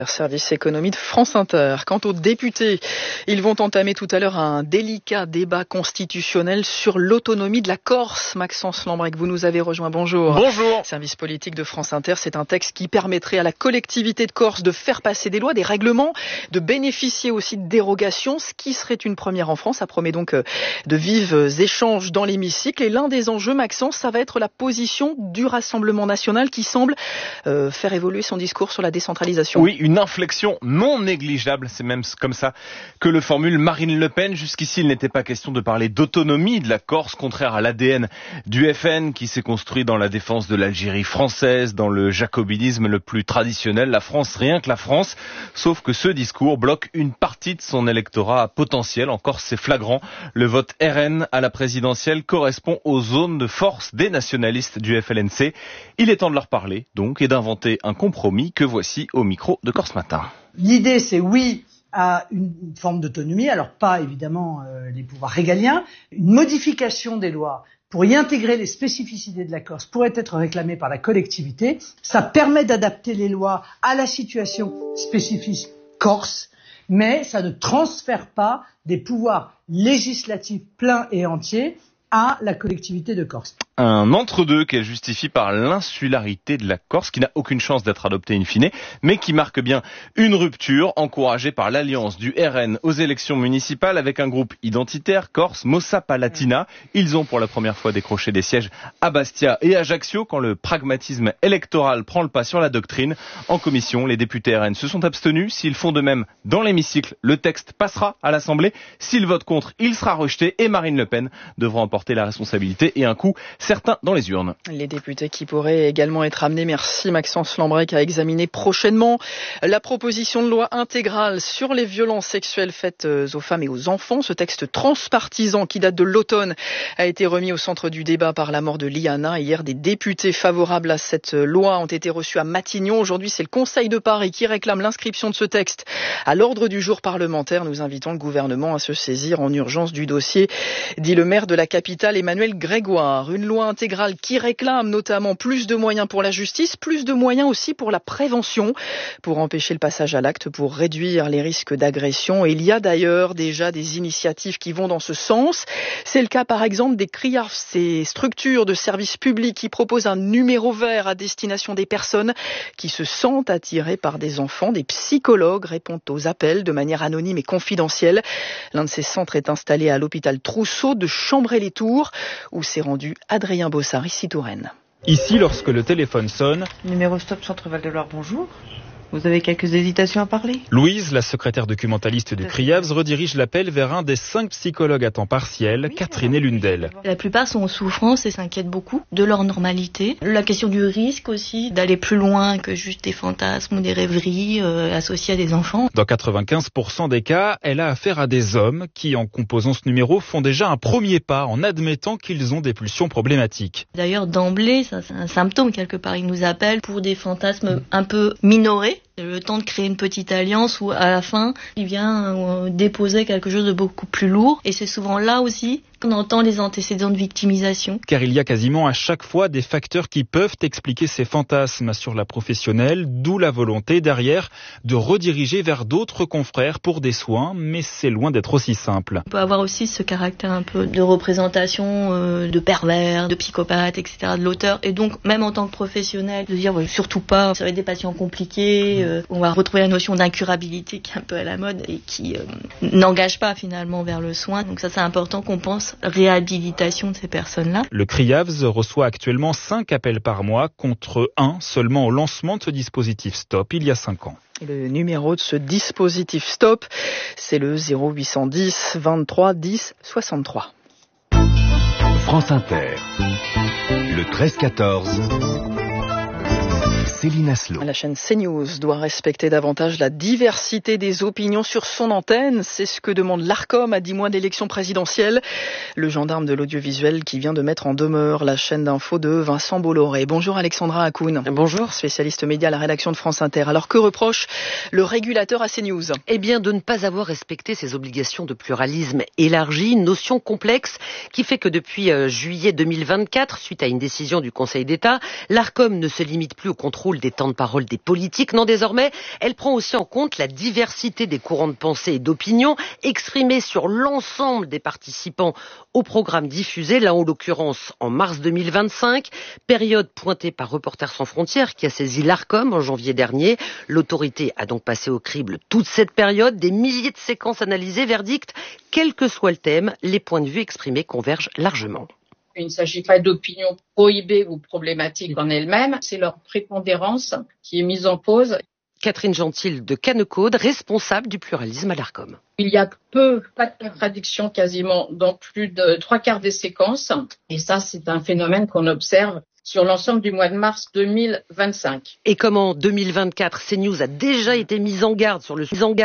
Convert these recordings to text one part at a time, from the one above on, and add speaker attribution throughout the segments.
Speaker 1: Service économie de France Inter. Quant aux députés, ils vont entamer tout à l'heure un délicat débat constitutionnel sur l'autonomie de la Corse. Maxence Lambrec, vous nous avez rejoint. Bonjour.
Speaker 2: Bonjour.
Speaker 1: Service politique de France Inter, c'est un texte qui permettrait à la collectivité de Corse de faire passer des lois, des règlements, de bénéficier aussi de dérogations, ce qui serait une première en France. Ça promet donc de vifs échanges dans l'hémicycle. Et l'un des enjeux, Maxence, ça va être la position du Rassemblement national qui semble faire évoluer son discours sur la décentralisation.
Speaker 2: Oui, une inflexion non négligeable, c'est même comme ça que le formule Marine Le Pen. Jusqu'ici, il n'était pas question de parler d'autonomie de la Corse, contraire à l'ADN du FN qui s'est construit dans la défense de l'Algérie française, dans le jacobinisme le plus traditionnel, la France, rien que la France. Sauf que ce discours bloque une partie de son électorat potentiel. En Corse, c'est flagrant. Le vote RN à la présidentielle correspond aux zones de force des nationalistes du FLNC. Il est temps de leur parler, donc, et d'inventer un compromis que voici au micro de Corse Matin.
Speaker 3: L'idée, c'est oui à une forme d'autonomie, alors pas évidemment les pouvoirs régaliens, une modification des lois pour y intégrer les spécificités de la Corse pourrait être réclamée par la collectivité. Ça permet d'adapter les lois à la situation spécifique corse, mais ça ne transfère pas des pouvoirs législatifs pleins et entiers à la collectivité de Corse.
Speaker 2: Un entre-deux qu'elle justifie par l'insularité de la Corse, qui n'a aucune chance d'être adoptée in fine, mais qui marque bien une rupture encouragée par l'alliance du RN aux élections municipales avec un groupe identitaire, Corse, Mossa Palatina. Ils ont pour la première fois décroché des sièges à Bastia et Ajaccio quand le pragmatisme électoral prend le pas sur la doctrine. En commission, les députés RN se sont abstenus. S'ils font de même dans l'hémicycle, le texte passera à l'Assemblée. S'ils votent contre, il sera rejeté et Marine Le Pen devra emporter la responsabilité et un coup certain dans les urnes.
Speaker 1: Les députés qui pourraient également être amenés, merci Maxence Lambrec, à examiner prochainement la proposition de loi intégrale sur les violences sexuelles faites aux femmes et aux enfants. Ce texte transpartisan qui date de l'automne a été remis au centre du débat par la mort de Liana. Hier, des députés favorables à cette loi ont été reçus à Matignon. Aujourd'hui, c'est le Conseil de Paris qui réclame l'inscription de ce texte à l'ordre du jour parlementaire. Nous invitons le gouvernement à se saisir en urgence du dossier, dit le maire de la capitale, Emmanuel Grégoire. Une loi intégrale qui réclame notamment plus de moyens pour la justice, plus de moyens aussi pour la prévention, pour empêcher le passage à l'acte, pour réduire les risques d'agression. Et il y a d'ailleurs déjà des initiatives qui vont dans ce sens. C'est le cas par exemple des CRIAF, ces structures de services publics qui proposent un numéro vert à destination des personnes qui se sentent attirées par des enfants. Des psychologues répondent aux appels de manière anonyme et confidentielle. L'un de ces centres est installé à l'hôpital Trousseau de Chambray-les-Tours, où s'est rendu Adrien Bossard, ici Touraine.
Speaker 4: Ici, lorsque le téléphone sonne...
Speaker 5: Numéro stop Centre Val de Loire, bonjour. Vous avez quelques hésitations à parler ?
Speaker 4: Louise, la secrétaire documentaliste du CRIAVS, redirige l'appel vers un des 5 psychologues à temps partiel. Catherine est l'une d'elles.
Speaker 6: La plupart sont en souffrance et s'inquiètent beaucoup de leur normalité. La question du risque aussi, d'aller plus loin que juste des fantasmes ou des rêveries associées à des enfants.
Speaker 4: Dans 95% des cas, elle a affaire à des hommes qui, en composant ce numéro, font déjà un premier pas en admettant qu'ils ont des pulsions problématiques.
Speaker 6: D'ailleurs, d'emblée, ça c'est un symptôme quelque part. Ils nous appellent pour des fantasmes un peu minorés. Le temps de créer une petite alliance où à la fin, il vient déposer quelque chose de beaucoup plus lourd. Et c'est souvent là aussi qu'on entend les antécédents de victimisation.
Speaker 4: Car il y a quasiment à chaque fois des facteurs qui peuvent expliquer ces fantasmes sur la professionnelle, d'où la volonté derrière de rediriger vers d'autres confrères pour des soins, mais c'est loin d'être aussi simple.
Speaker 6: On peut avoir aussi ce caractère un peu de représentation de pervers, de psychopathe, etc. de l'auteur. Et donc, même en tant que professionnel, de dire surtout pas, ça va être des patients compliqués, on va retrouver la notion d'incurabilité qui est un peu à la mode et qui n'engage pas finalement vers le soin. Donc ça, c'est important qu'on pense réhabilitation de ces personnes-là.
Speaker 4: Le CRIAVS reçoit actuellement 5 appels par mois contre 1 seulement au lancement de ce dispositif STOP il y a 5 ans.
Speaker 1: Le numéro de ce dispositif STOP, c'est le 0810 23 10 63.
Speaker 7: France Inter, le 13-14. Céline Aslo.
Speaker 1: La chaîne CNews doit respecter davantage la diversité des opinions sur son antenne. C'est ce que demande l'ARCOM à 10 mois d'élection présidentielle. Le gendarme de l'audiovisuel qui vient de mettre en demeure la chaîne d'info de Vincent Bolloré. Bonjour Alexandra Hakoun.
Speaker 8: Bonjour.
Speaker 1: Spécialiste média à la rédaction de France Inter. Alors que reproche le régulateur à CNews ?
Speaker 8: Eh bien de ne pas avoir respecté ses obligations de pluralisme élargi, une notion complexe qui fait que depuis juillet 2024, suite à une décision du Conseil d'État, l'ARCOM ne se limite plus au contrôle contrôle des temps de parole des politiques. Non, désormais, elle prend aussi en compte la diversité des courants de pensée et d'opinion exprimés sur l'ensemble des participants au programme diffusé, là en l'occurrence en mars 2025, période pointée par Reporters sans frontières qui a saisi l'Arcom en janvier dernier. L'autorité a donc passé au crible toute cette période, des milliers de séquences analysées, verdict, quel que soit le thème, les points de vue exprimés convergent largement.
Speaker 9: Il ne s'agit pas d'opinions prohibées ou problématiques en elles-mêmes, c'est leur prépondérance qui est mise en cause.
Speaker 8: Catherine Gentil de Cannecaude, responsable du pluralisme à l'Arcom.
Speaker 9: Il y a pas de contradiction quasiment dans plus de 3/4 des séquences. Et ça, c'est un phénomène qu'on observe sur l'ensemble du mois de mars 2025.
Speaker 8: Et comme en 2024, CNews a déjà été mise en garde sur le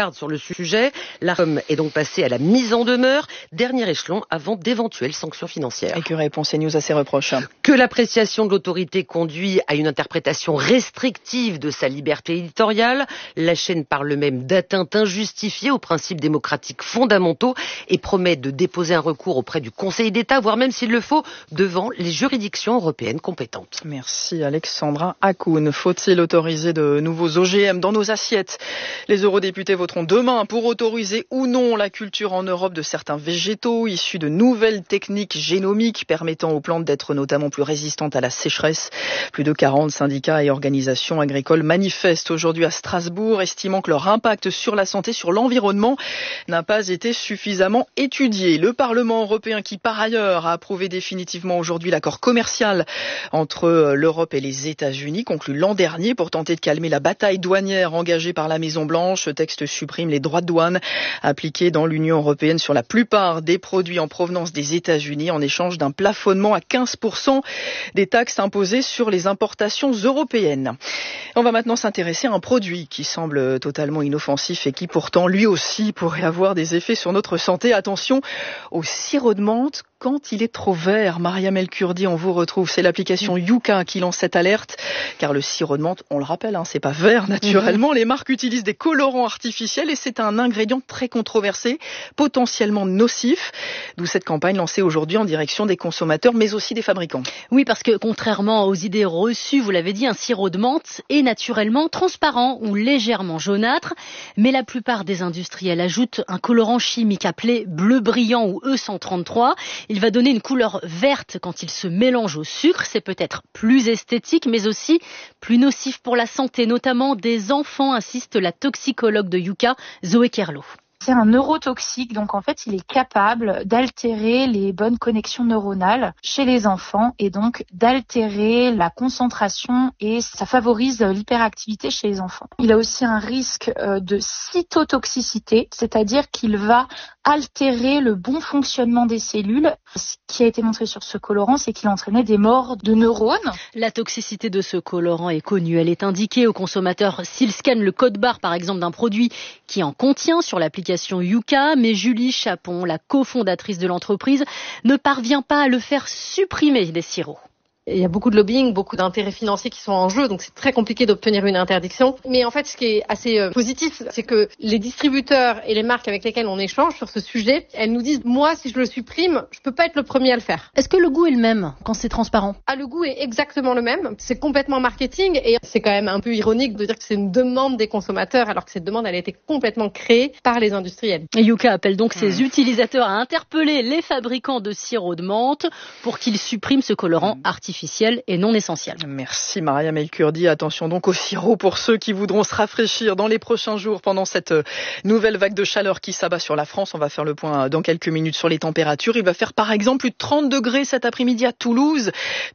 Speaker 8: sujet, l'Arcom est donc passée à la mise en demeure, dernier échelon avant d'éventuelles sanctions financières.
Speaker 1: Et que répond CNews à ces reproches?
Speaker 8: Que l'appréciation de l'autorité conduit à une interprétation restrictive de sa liberté éditoriale. La chaîne parle même d'atteinte injustifiée aux principes démocratiques fondamentaux et promet de déposer un recours auprès du Conseil d'État, voire même s'il le faut, devant les juridictions européennes compétentes.
Speaker 1: Merci Alexandra Hakoun. Faut-il autoriser de nouveaux OGM dans nos assiettes? Les eurodéputés voteront demain pour autoriser ou non la culture en Europe de certains végétaux issus de nouvelles techniques génomiques permettant aux plantes d'être notamment plus résistantes à la sécheresse. Plus de 40 syndicats et organisations agricoles manifestent aujourd'hui à Strasbourg, estimant que leur impact sur la santé, sur l'environnement n'a pas été suffisamment étudié. Le Parlement européen qui par ailleurs a approuvé définitivement aujourd'hui l'accord commercial entre l'Europe et les États-Unis, conclu l'an dernier pour tenter de calmer la bataille douanière engagée par la Maison-Blanche. Ce texte supprime les droits de douane appliqués dans l'Union européenne sur la plupart des produits en provenance des États-Unis en échange d'un plafonnement à 15% des taxes imposées sur les importations européennes. On va maintenant s'intéresser à un produit qui semble totalement inoffensif et qui pourtant lui aussi pourrait avoir des effets sur notre santé. Attention au sirop de menthe quand il est trop vert. Mariam El Kurdi, on vous retrouve. C'est l'application Yuka qui lance cette alerte, car le sirop de menthe, on le rappelle, c'est pas vert naturellement. Les marques utilisent des colorants artificiels et c'est un ingrédient très controversé, potentiellement nocif. D'où cette campagne lancée aujourd'hui en direction des consommateurs, mais aussi des fabricants.
Speaker 10: Oui, parce que contrairement aux idées reçues, vous l'avez dit, un sirop de menthe est naturellement transparent ou légèrement jaunâtre, mais la plupart des industriels ajoutent un colorant chimique appelé bleu brillant ou E133. Il va donner une couleur verte quand il se mélange au sucre. C'est peut-être plus esthétique, mais aussi plus nocif pour la santé, notamment des enfants, insiste la toxicologue de Yuka, Zoé Kerlo.
Speaker 11: C'est un neurotoxique, donc en fait il est capable d'altérer les bonnes connexions neuronales chez les enfants et donc d'altérer la concentration et ça favorise l'hyperactivité chez les enfants. Il a aussi un risque de cytotoxicité, c'est-à-dire qu'il va altérer le bon fonctionnement des cellules. Ce qui a été montré sur ce colorant, c'est qu'il entraînait des morts de neurones.
Speaker 10: La toxicité de ce colorant est connue. Elle est indiquée aux consommateurs s'ils scannent le code barre, par exemple, d'un produit qui en contient sur l'application Yuka. Mais Julie Chapon, la cofondatrice de l'entreprise, ne parvient pas à le faire supprimer des sirops.
Speaker 12: Il y a beaucoup de lobbying, beaucoup d'intérêts financiers qui sont en jeu, donc c'est très compliqué d'obtenir une interdiction. Mais en fait, ce qui est assez positif, c'est que les distributeurs et les marques avec lesquelles on échange sur ce sujet, elles nous disent, moi, si je le supprime, je peux pas être le premier à le faire.
Speaker 10: Est-ce que le goût est le même quand c'est transparent?
Speaker 12: Le goût est exactement le même. C'est complètement marketing et c'est quand même un peu ironique de dire que c'est une demande des consommateurs alors que cette demande, elle a été complètement créée par les industriels.
Speaker 10: Et Yuka appelle donc ses utilisateurs à interpeller les fabricants de sirop de menthe pour qu'ils suppriment ce colorant artificiel et non essentiel.
Speaker 1: Merci Mariam El Kurdi. Attention donc au sirop pour ceux qui voudront se rafraîchir dans les prochains jours pendant cette nouvelle vague de chaleur qui s'abat sur la France. On va faire le point dans quelques minutes sur les températures. Il va faire par exemple plus de 30 degrés cet après-midi à Toulouse,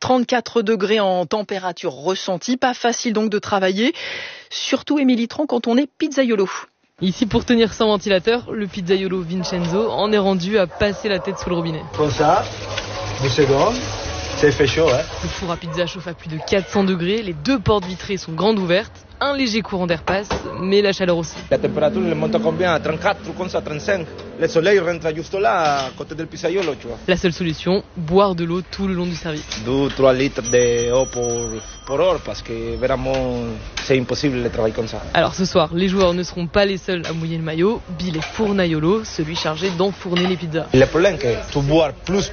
Speaker 1: 34 degrés en température ressentie. Pas facile donc de travailler, surtout Émilie Tran quand on est pizzaiolo.
Speaker 13: Ici, pour tenir sans ventilateur, le pizzaiolo Vincenzo en est rendu à passer la tête sous le robinet.
Speaker 14: Comme ça, 2 secondes. C'est fait chaud, hein.
Speaker 13: Le four à pizza chauffe à plus de 400 degrés, les 2 portes vitrées sont grandes ouvertes, un léger courant d'air passe, mais la chaleur aussi.
Speaker 14: La température, elle monte à combien? À 34, comme ça, 35. Le soleil rentre juste là, à côté du pizzaiolo, tu vois.
Speaker 13: La seule solution, boire de l'eau tout le long du service.
Speaker 14: 2-3 litres d'eau pour heure, parce que vraiment, c'est impossible de travailler comme ça.
Speaker 13: Alors ce soir, les joueurs ne seront pas les seuls à mouiller le maillot. Bill est fournaiolo, celui chargé d'enfourner les pizzas.
Speaker 14: Le problème, c'est que tu bois plus eau,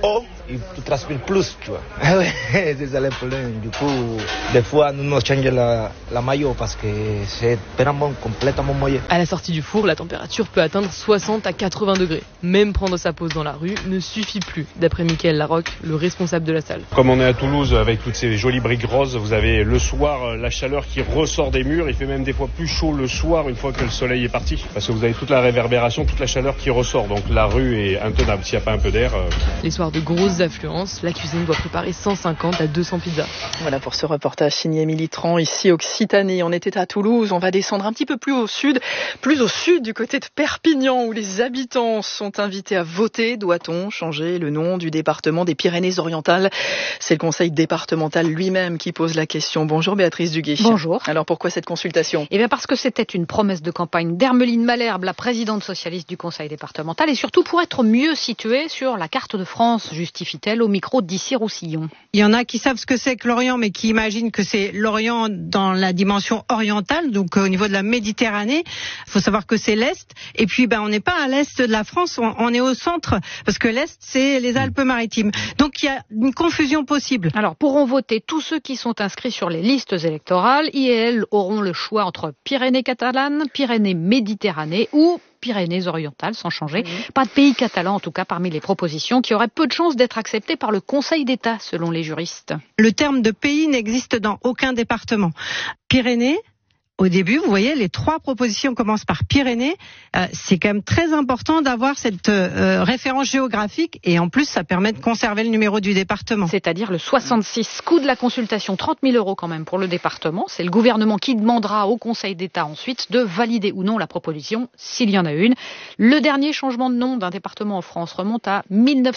Speaker 14: tu transpires plus, tu vois. C'est ça le problème. Du coup, des fois, nous nous changeons la maillot parce que c'est vraiment complètement mouillé.
Speaker 13: À la sortie du four, la température peut atteindre 60 à 80 degrés. Même prendre sa pause dans la rue ne suffit plus, d'après Mickaël Larocque, le responsable de la salle.
Speaker 15: Comme on est à Toulouse avec toutes ces jolies briques roses, vous avez le soir la chaleur qui ressort des murs. Il fait même des fois plus chaud le soir une fois que le soleil est parti. Parce que vous avez toute la réverbération, toute la chaleur qui ressort. Donc la rue est intenable s'il n'y a pas un peu d'air.
Speaker 13: Les soirs de grosses affluences, la cuisine doit préparer 150 à 200 pizzas.
Speaker 1: Voilà pour ce reportage signé Émilie Tran, ici Occitanie. On était à Toulouse, on va descendre un petit peu plus au sud du côté de Perpignan où les habitants sont invités à voter. Doit-on changer le nom du département des Pyrénées-Orientales? C'est le conseil départemental lui-même qui pose la question. Bonjour Béatrice Duguay.
Speaker 16: Bonjour.
Speaker 1: Alors pourquoi cette consultation?
Speaker 16: Eh bien parce que c'était une promesse de campagne d'Hermeline Malherbe, la présidente socialiste du conseil départemental, et surtout pour être mieux située sur la carte de France, justifie-t-elle au micro d'Issy Roussillon.
Speaker 17: Il y en a qui savent ce que c'est que l'Orient, mais qui imaginent que c'est l'Orient dans la dimension orientale, donc au niveau de la Méditerranée. Il faut savoir que c'est l'Est, et puis on n'est pas à l'Est de la France, on est au centre, parce que l'Est, c'est les Alpes-Maritimes. Donc il y a une confusion possible.
Speaker 16: Alors pourront voter tous ceux qui sont inscrits sur les listes électorales. Ils et elles auront le choix entre Pyrénées catalanes, Pyrénées méditerranée ou Pyrénées-Orientales, sans changer. Pas de pays catalan, en tout cas, parmi les propositions, qui auraient peu de chances d'être acceptées par le Conseil d'État, selon les juristes.
Speaker 17: Le terme de pays n'existe dans aucun département. Pyrénées, au début, vous voyez, les 3 propositions commencent par Pyrénées. C'est quand même très important d'avoir cette référence géographique et en plus, ça permet de conserver le numéro du département.
Speaker 16: C'est-à-dire le 66. Coût de la consultation, 30 000 € quand même pour le département. C'est le gouvernement qui demandera au Conseil d'État ensuite de valider ou non la proposition, s'il y en a une. Le dernier changement de nom d'un département en France remonte à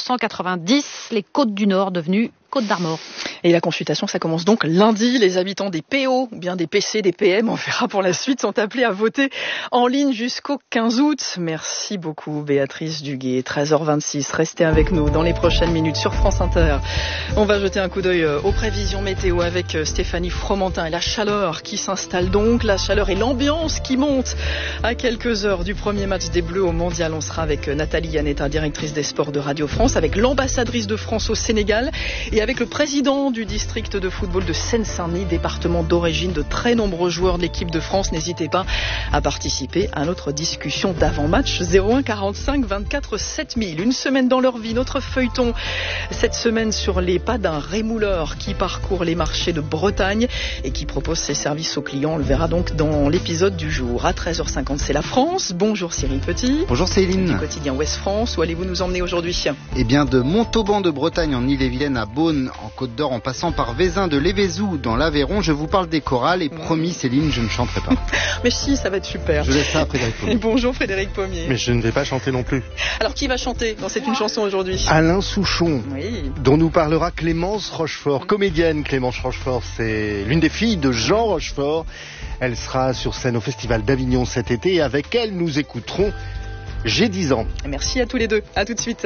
Speaker 16: 1990, les Côtes du Nord devenues Côte d'Armor.
Speaker 1: Et la consultation, ça commence donc lundi. Les habitants des PO, ou bien des PC, des PM, on verra pour la suite, sont appelés à voter en ligne jusqu'au 15 août. Merci beaucoup Béatrice Duguay. 13h26, restez avec nous dans les prochaines minutes sur France Inter. On va jeter un coup d'œil aux prévisions météo avec Stéphanie Fromentin et la chaleur qui s'installe donc. La chaleur et l'ambiance qui monte à quelques heures du premier match des Bleus au Mondial. On sera avec Nathalie Yanetta, directrice des sports de Radio France, avec l'ambassadrice de France au Sénégal et avec le président du district de football de Seine-Saint-Denis, département d'origine de très nombreux joueurs de l'équipe de France. N'hésitez pas à participer à notre discussion d'avant-match 01 45 24 7000. Une semaine dans leur vie, notre feuilleton cette semaine sur les pas d'un rémouleur qui parcourt les marchés de Bretagne et qui propose ses services aux clients. On le verra donc dans l'épisode du jour. À 13h50, c'est la France. Bonjour Cyril Petit.
Speaker 18: Bonjour Céline.
Speaker 1: Du quotidien Ouest France. Où allez-vous nous emmener aujourd'hui?
Speaker 18: Eh bien de Montauban de Bretagne en Ille-et-Vilaine à Beaune en Côte d'Or en passant par Vézin de Lévézou dans l'Aveyron, je vous parle des chorales et promis Céline, je ne chanterai pas.
Speaker 1: Mais si, ça va être super.
Speaker 18: Je laisse ça à Frédéric Pommier.
Speaker 1: Bonjour Frédéric Pommier.
Speaker 19: Mais je ne vais pas chanter non plus.
Speaker 1: Alors qui va chanter dans C'est une chanson aujourd'hui?
Speaker 19: Alain Souchon,
Speaker 1: oui,
Speaker 19: dont nous parlera Clémence Rochefort, comédienne. Clémence Rochefort, c'est l'une des filles de Jean Rochefort. Elle sera sur scène au Festival d'Avignon cet été et avec elle nous écouterons J'ai 10 ans.
Speaker 1: Merci à tous les deux, à tout de suite.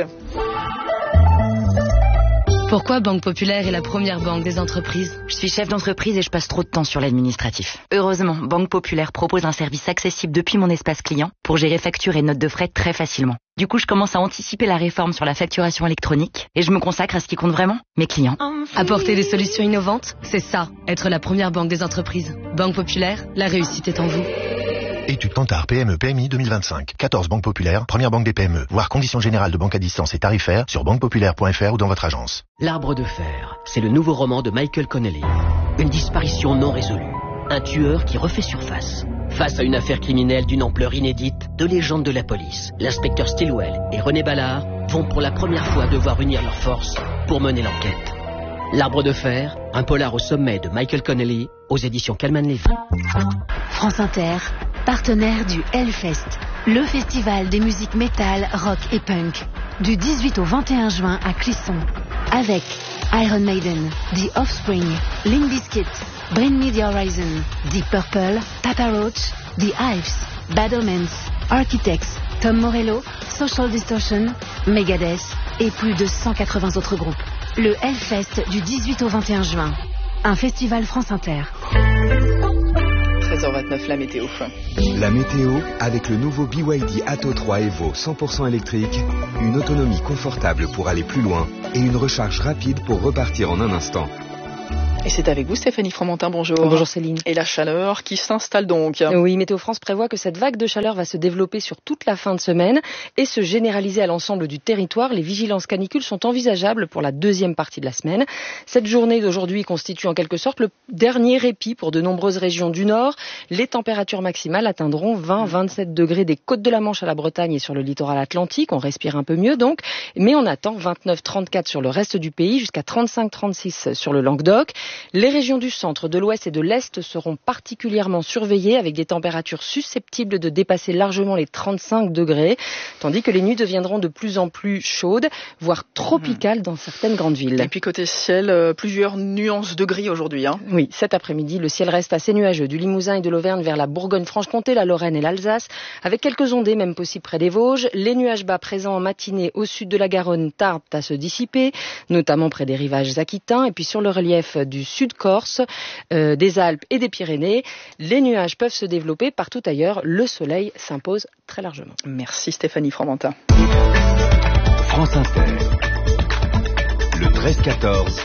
Speaker 20: Pourquoi Banque Populaire est la première banque des entreprises?
Speaker 21: Je suis chef d'entreprise et je passe trop de temps sur l'administratif. Heureusement, Banque Populaire propose un service accessible depuis mon espace client pour gérer factures et notes de frais très facilement. Du coup, je commence à anticiper la réforme sur la facturation électronique et je me consacre à ce qui compte vraiment, mes clients.
Speaker 20: Apporter des solutions innovantes, c'est ça, être la première banque des entreprises. Banque Populaire, la réussite est en vous.
Speaker 22: Étude Kantar PME PMI 2025. 14 banques populaires, première banque des PME. Voir conditions générales de banque à distance et tarifaires sur banquepopulaire.fr ou dans votre agence.
Speaker 23: L'Arbre de fer, c'est le nouveau roman de Michael Connelly. Une disparition non résolue. Un tueur qui refait surface. Face à une affaire criminelle d'une ampleur inédite, deux légendes de la police, l'inspecteur Stilwell et René Ballard, vont pour la première fois devoir unir leurs forces pour mener l'enquête. L'Arbre de fer, un polar au sommet de Michael Connelly, aux éditions Calman Levy.
Speaker 10: France Inter, partenaire du Hellfest, le festival des musiques métal, rock et punk, du 18 au 21 juin à Clisson, avec Iron Maiden, The Offspring, Limp Bizkit, Bring Me The Horizon, Deep Purple, Papa Roach, The Hives, Bad Omens, Architects, Tom Morello, Social Distortion, Megadeth et plus de 180 autres groupes. Le Hellfest du 18 au 21 juin. Un festival France Inter.
Speaker 1: 6h29, la météo.
Speaker 7: La météo avec le nouveau BYD Atto 3 Evo 100% électrique, une autonomie confortable pour aller plus loin et une recharge rapide pour repartir en un instant.
Speaker 1: Et c'est avec vous Stéphanie Fromentin, bonjour.
Speaker 2: Bonjour Céline.
Speaker 1: Et la chaleur qui s'installe donc.
Speaker 2: Oui, Météo France prévoit que cette vague de chaleur va se développer sur toute la fin de semaine et se généraliser à l'ensemble du territoire. Les vigilances canicules sont envisageables pour la deuxième partie de la semaine. Cette journée d'aujourd'hui constitue en quelque sorte le dernier répit pour de nombreuses régions du Nord. Les températures maximales atteindront 20-27 degrés des côtes de la Manche à la Bretagne et sur le littoral atlantique. On respire un peu mieux donc, mais on attend 29-34 sur le reste du pays, jusqu'à 35-36 sur le Languedoc. Les régions du centre, de l'ouest et de l'est seront particulièrement surveillées avec des températures susceptibles de dépasser largement les 35 degrés, tandis que les nuits deviendront de plus en plus chaudes, voire tropicales dans certaines grandes villes.
Speaker 1: Et puis côté ciel, plusieurs nuances de gris aujourd'hui.
Speaker 2: Oui, cet après-midi, le ciel reste assez nuageux du Limousin et de l'Auvergne vers la Bourgogne-Franche-Comté, la Lorraine et l'Alsace, avec quelques ondées même possibles près des Vosges. Les nuages bas présents en matinée au sud de la Garonne tardent à se dissiper, notamment près des rivages aquitains, et puis sur le relief du Sud-Corse, des Alpes et des Pyrénées. Les nuages peuvent se développer partout ailleurs. Le soleil s'impose très largement.
Speaker 1: Merci Stéphanie Fromentin.
Speaker 7: France Inter. Le 13-14.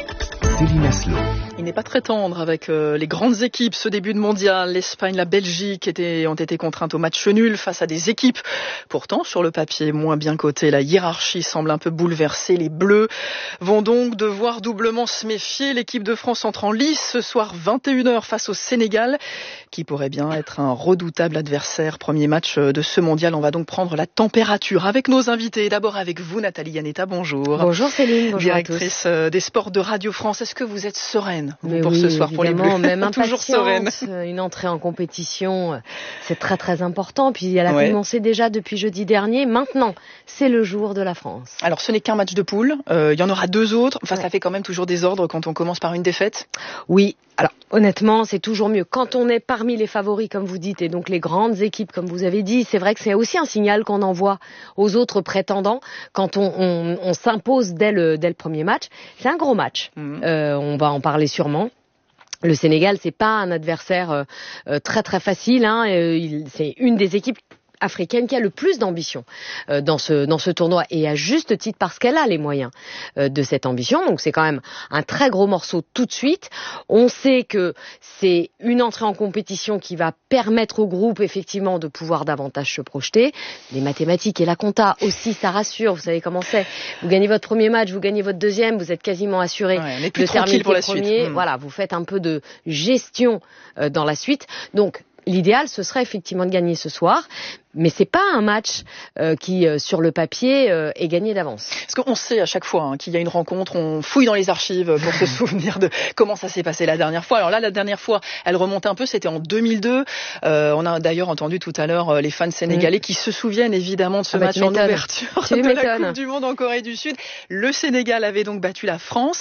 Speaker 7: Céline Aslo.
Speaker 1: Il n'est pas très tendre avec les grandes équipes ce début de mondial. L'Espagne, la Belgique ont été contraintes au match nul face à des équipes pourtant sur le papier moins bien cotées. La hiérarchie semble un peu bouleversée. Les Bleus vont donc devoir doublement se méfier. L'équipe de France entre en lice ce soir 21h face au Sénégal qui pourrait bien être un redoutable adversaire. Premier match de ce mondial. On va donc prendre la température avec nos invités. D'abord avec vous Nathalie Yanetta, bonjour.
Speaker 2: Bonjour Céline, bonjour
Speaker 1: directrice des sports de Radio France. Est-ce que vous êtes sereine
Speaker 2: pour
Speaker 1: ce soir pour les Bleus?
Speaker 2: Même
Speaker 1: toujours sereine.
Speaker 2: Une entrée en compétition, c'est très très important. Puis elle a commencé déjà depuis jeudi dernier. Maintenant, c'est le jour de la France.
Speaker 1: Alors ce n'est qu'un match de poule. Il y en aura deux autres. Enfin, ça fait quand même toujours désordre quand on commence par une défaite.
Speaker 2: Oui. Alors honnêtement, c'est toujours mieux quand on est parmi les favoris, comme vous dites, et donc les grandes équipes, comme vous avez dit. C'est vrai que c'est aussi un signal qu'on envoie aux autres prétendants quand on s'impose dès le premier match. C'est un gros match. On va en parler sûrement. Le Sénégal, c'est pas un adversaire très très facile. C'est une des équipes africaine qui a le plus d'ambition dans ce tournoi et à juste titre parce qu'elle a les moyens de cette ambition. Donc c'est quand même un très gros morceau tout de suite. On sait que c'est une entrée en compétition qui va permettre au groupe effectivement de pouvoir davantage se projeter. Les mathématiques et la compta aussi, ça rassure. Vous savez comment c'est. Vous gagnez votre premier match, vous gagnez votre deuxième, vous êtes quasiment assuré de terminer pour la suite. Voilà, vous faites un peu de gestion dans la suite. Donc l'idéal, ce serait effectivement de gagner ce soir, mais c'est pas un match qui, sur le papier, est gagné d'avance.
Speaker 1: Parce qu'on sait à chaque fois qu'il y a une rencontre, on fouille dans les archives pour se souvenir de comment ça s'est passé la dernière fois. Alors là, la dernière fois, elle remonte un peu, c'était en 2002. On a d'ailleurs entendu tout à l'heure les fans sénégalais qui se souviennent évidemment de ce match en ouverture de la Coupe du Monde en Corée du Sud. Le Sénégal avait donc battu la France.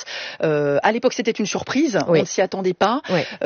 Speaker 1: À l'époque, c'était une surprise, on ne s'y attendait pas.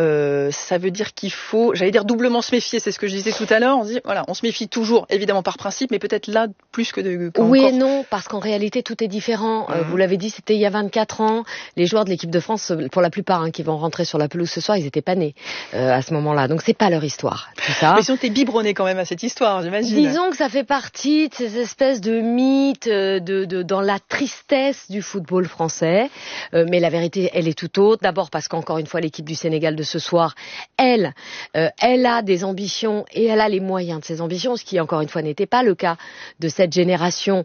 Speaker 1: Ça veut dire qu'il faut, j'allais dire doublement se méfier, c'est ce que je disais tout à l'heure. On se dit, voilà, on se méfie toujours, évidemment par principe, mais peut-être là plus que
Speaker 2: oui et non, parce qu'en réalité tout est différent. Vous l'avez dit, c'était il y a 24 ans. Les joueurs de l'équipe de France, pour la plupart, qui vont rentrer sur la pelouse ce soir, ils n'étaient pas nés à ce moment-là. Donc c'est pas leur histoire, tout ça.
Speaker 1: Mais ils ont été biberonnés quand même à cette histoire, j'imagine.
Speaker 2: Disons que ça fait partie de ces espèces de mythes, dans la tristesse du football français. Mais la vérité, elle est tout autre. D'abord parce qu'encore une fois, l'équipe du Sénégal de ce soir, elle a des ambitions et elle a les moyens de ses ambitions, ce qui encore une fois n'était pas le cas de cette génération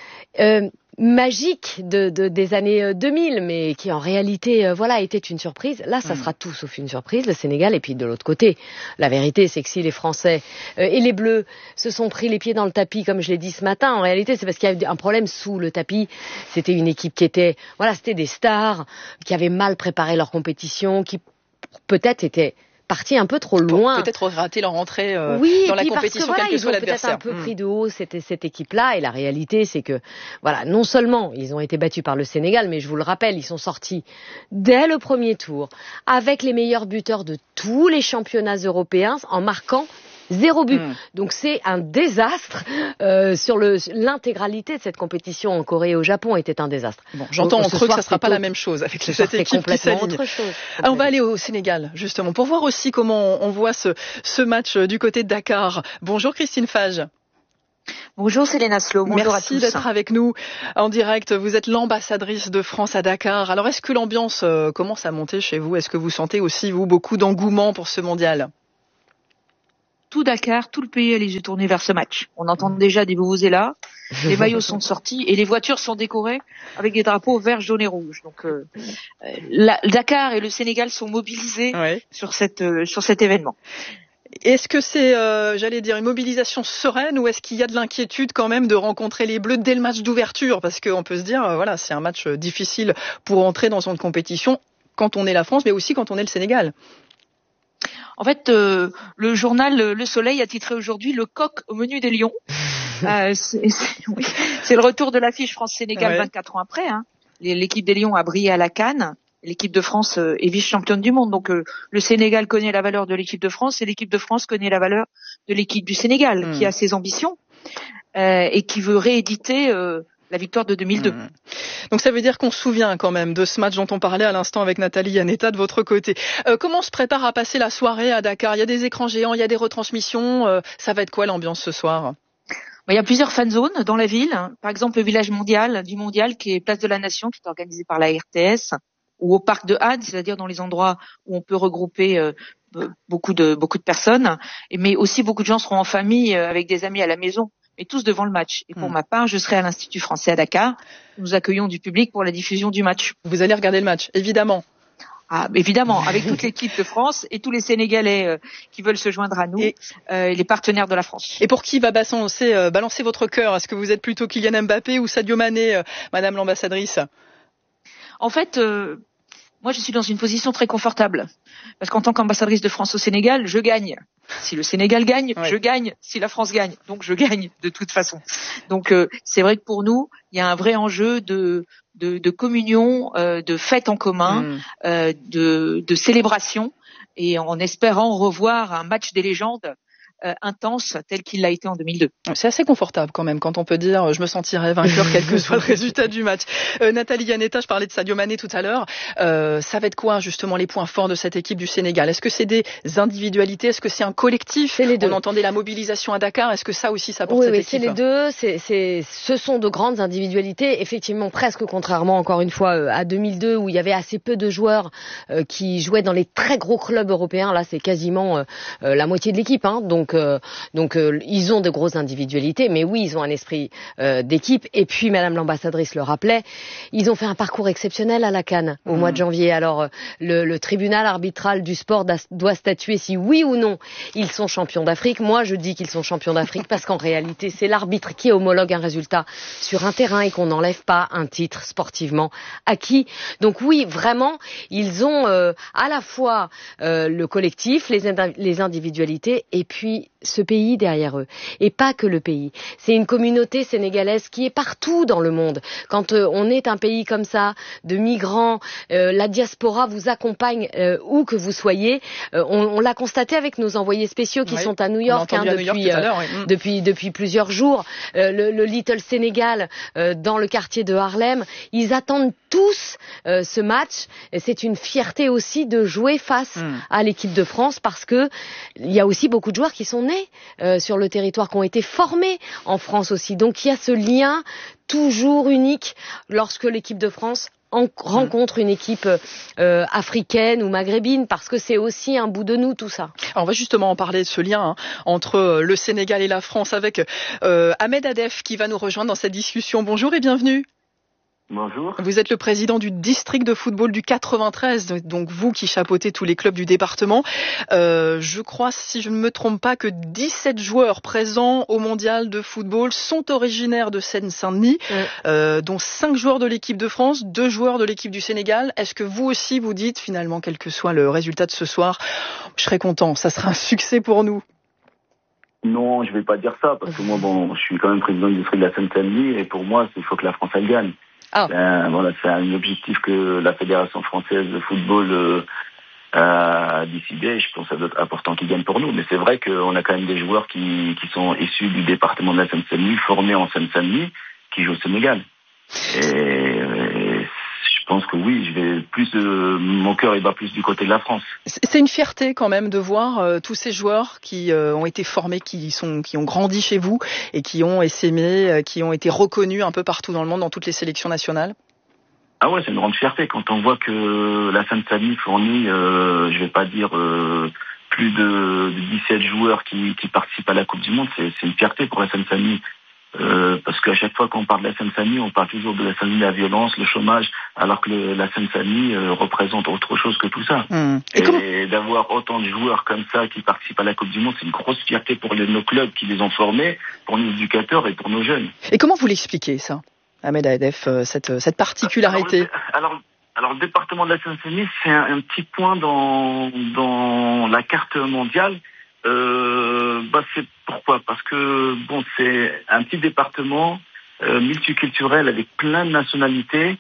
Speaker 2: magique des années 2000, mais qui en réalité était une surprise. Là, ça sera tout sauf une surprise, le Sénégal. Et puis de l'autre côté, la vérité, c'est que si les Français et les Bleus se sont pris les pieds dans le tapis, comme je l'ai dit ce matin, en réalité, c'est parce qu'il y avait un problème sous le tapis. C'était une équipe qui était, c'était des stars, qui avaient mal préparé leur compétition, qui peut-être étaient parti un peu trop loin.
Speaker 1: Peut-être rater leur entrée dans la compétition, quel que soit l'adversaire.
Speaker 2: Ils ont peut-être un peu pris de haut cette équipe-là, et la réalité, c'est que, non seulement ils ont été battus par le Sénégal, mais je vous le rappelle, ils sont sortis dès le premier tour avec les meilleurs buteurs de tous les championnats européens, en marquant 0 but. Donc c'est un désastre sur l'intégralité de cette compétition en Corée et au Japon était un désastre.
Speaker 1: Bon, j'entends entre eux que ça sera pas la même chose avec cette équipe qui s'aligne. On va aller au Sénégal justement pour voir aussi comment on voit ce match du côté de Dakar. Bonjour Christine Fage.
Speaker 3: Bonjour Céline Aslo, bonjour à tous.
Speaker 1: Merci d'être avec nous en direct. Vous êtes l'ambassadrice de France à Dakar. Alors est-ce que l'ambiance commence à monter chez vous? Est-ce que vous sentez aussi, vous, beaucoup d'engouement pour ce mondial?
Speaker 3: Tout Dakar, tout le pays a les yeux tournés vers ce match. On entend déjà des vuvuzela, les maillots sont sortis et les voitures sont décorées avec des drapeaux verts, jaunes et rouges. Donc Dakar et le Sénégal sont mobilisés sur cet événement.
Speaker 1: Est-ce que c'est, j'allais dire, une mobilisation sereine ou est-ce qu'il y a de l'inquiétude quand même de rencontrer les Bleus dès le match d'ouverture? Parce qu'on peut se dire, voilà, c'est un match difficile pour entrer dans une compétition quand on est la France, mais aussi quand on est le Sénégal.
Speaker 3: En fait, le journal Le Soleil a titré aujourd'hui « Le coq au menu des lions ». C'est le retour de l'affiche France-Sénégal 24 ans après. Hein. L'équipe des Lions a brillé à la CAN. L'équipe de France est vice-championne du monde. Donc le Sénégal connaît la valeur de l'équipe de France et l'équipe de France connaît la valeur de l'équipe du Sénégal qui a ses ambitions et qui veut rééditer la victoire de 2002.
Speaker 1: Donc ça veut dire qu'on se souvient quand même de ce match dont on parlait à l'instant avec Nathalie Yanetta de votre côté. Comment on se prépare à passer la soirée à Dakar? Il y a des écrans géants, il y a des retransmissions. Ça va être quoi l'ambiance ce soir?
Speaker 3: Il y a plusieurs fan zones dans la ville. Par exemple, le village mondial qui est Place de la Nation, qui est organisé par la RTS, ou au parc de Had, c'est-à-dire dans les endroits où on peut regrouper beaucoup de personnes, mais aussi beaucoup de gens seront en famille avec des amis à la maison, mais tous devant le match. Et pour ma part, je serai à l'Institut français à Dakar. Nous accueillons du public pour la diffusion du match.
Speaker 1: Vous allez regarder le match, évidemment.
Speaker 3: Ah, évidemment, avec toute l'équipe de France et tous les Sénégalais qui veulent se joindre à nous, et les partenaires de la France.
Speaker 1: Et pour qui va balancer votre cœur? Est-ce que vous êtes plutôt Kylian Mbappé ou Sadio Mané, Madame l'ambassadrice?
Speaker 3: En fait, moi, je suis dans une position très confortable. Parce qu'en tant qu'ambassadrice de France au Sénégal, je gagne. Si le Sénégal gagne, je gagne. Si la France gagne, donc je gagne de toute façon. Donc, c'est vrai que pour nous, il y a un vrai enjeu de communion, de fête en commun, de célébration. Et en espérant revoir un match des légendes intense tel qu'il l'a été en 2002.
Speaker 1: C'est assez confortable quand même quand on peut dire je me sentirai vainqueur quel que soit le résultat du match. Nathalie Yanetta, je parlais de Sadio Mané tout à l'heure. Ça va être quoi justement les points forts de cette équipe du Sénégal? Est-ce que c'est des individualités? Est-ce que c'est un collectif?
Speaker 2: C'est les deux.
Speaker 1: On entendait la mobilisation à Dakar. Est-ce que ça aussi ça porte cette équipe?
Speaker 2: Oui, c'est les deux. Ce sont de grandes individualités. Effectivement, presque contrairement encore une fois à 2002 où il y avait assez peu de joueurs qui jouaient dans les très gros clubs européens. Là, c'est quasiment la moitié de l'équipe. Hein. Donc, ils ont de grosses individualités, mais oui, ils ont un esprit d'équipe. Et puis, Madame l'ambassadrice le rappelait, ils ont fait un parcours exceptionnel à la CAN au mois de janvier. Alors, le tribunal arbitral du sport doit statuer si oui ou non ils sont champions d'Afrique. Moi, je dis qu'ils sont champions d'Afrique parce qu'en réalité, c'est l'arbitre qui homologue un résultat sur un terrain et qu'on n'enlève pas un titre sportivement acquis. Donc oui, vraiment, ils ont à la fois le collectif, les individualités et puis ce pays derrière eux. Et pas que le pays. C'est une communauté sénégalaise qui est partout dans le monde. Quand on est un pays comme ça, de migrants, la diaspora vous accompagne où que vous soyez. On l'a constaté avec nos envoyés spéciaux qui sont à New York, depuis plusieurs jours. Le Little Sénégal dans le quartier de Harlem. Ils attendent tous ce match. C'est une fierté aussi de jouer face à l'équipe de France parce que il y a aussi beaucoup de joueurs qui sont nés sur le territoire, qui ont été formés en France aussi. Donc il y a ce lien toujours unique lorsque l'équipe de France rencontre une équipe africaine ou maghrébine, parce que c'est aussi un bout de nous tout ça.
Speaker 1: Alors on va justement en parler de ce lien entre le Sénégal et la France avec Ahmed Adef qui va nous rejoindre dans cette discussion. Bonjour et bienvenue.
Speaker 5: Bonjour.
Speaker 1: Vous êtes le président du district de football du 93, donc vous qui chapeautez tous les clubs du département. Je crois, si je ne me trompe pas, que 17 joueurs présents au mondial de football sont originaires de Seine-Saint-Denis, dont 5 joueurs de l'équipe de France, 2 joueurs de l'équipe du Sénégal. Est-ce que vous aussi vous dites, finalement, quel que soit le résultat de ce soir, je serai content, ça sera un succès pour nous?
Speaker 5: Non, je vais pas dire ça, parce que moi, je suis quand même président du district de la Seine-Saint-Denis, et pour moi, il faut que la France elle gagne. C'est un objectif que la Fédération française de football à décider. Et je pense que ça doit être important qu'ils gagnent pour nous. Mais c'est vrai qu'on a quand même des joueurs qui sont issus du département de la Seine-Saint-Denis, formés en Seine-Saint-Denis, qui jouent au Sénégal. Et je pense que oui, mon cœur il bat plus du côté de la France.
Speaker 1: C'est une fierté quand même de voir tous ces joueurs qui ont été formés, qui ont grandi chez vous et qui ont essaimé, qui ont été reconnus un peu partout dans le monde, dans toutes les sélections nationales.
Speaker 5: Ah ouais, c'est une grande fierté quand on voit que la Seine-Saint-Denis fournit, je vais pas dire plus de 17 joueurs qui participent à la Coupe du Monde. C'est une fierté pour la Seine-Saint-Denis. Parce qu'à chaque fois qu'on parle de la Seine-Saint-Denis, on parle toujours de la Seine-Saint-Denis, la violence, le chômage, alors que la Seine-Saint-Denis représente autre chose que tout ça. Et d'avoir autant de joueurs comme ça qui participent à la Coupe du Monde, c'est une grosse fierté pour nos clubs qui les ont formés, pour nos éducateurs et pour nos jeunes.
Speaker 1: Et comment vous l'expliquez ça, Ahmed Ahdef, cette particularité?
Speaker 5: Alors le département de la Seine-Saint-Denis, c'est un petit point dans la carte mondiale. C'est pourquoi? Parce que c'est un petit département multiculturel avec plein de nationalités